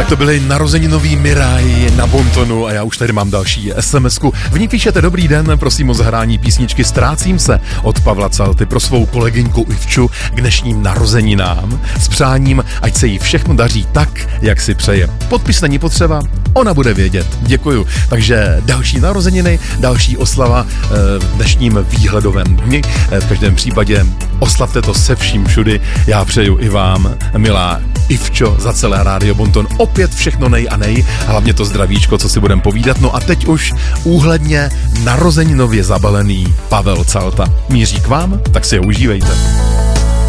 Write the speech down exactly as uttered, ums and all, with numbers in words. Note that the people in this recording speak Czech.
Tak to byly narozeninový Miraj na Bontonu a já už tady mám další es em esku. V ní píšete: dobrý den, prosím o zahrání písničky Ztrácím se od Pavla Calty pro svou kolegyňku Ivču k dnešním narozeninám s přáním, ať se jí všechno daří tak, jak si přeje. Podpis není potřeba, ona bude vědět. Děkuju. Takže další narozeniny, další oslava v dnešním výhledovém dni. V každém případě oslavte to se vším všudy. Já přeju i vám, milá Ivčo, za celé Rádio Bonton opět všechno nej a nej, hlavně to zdravíčko, co si budem povídat. No a teď už úhledně narozeninově zabalený Pavel Calta míří k vám, tak si ho užívejte.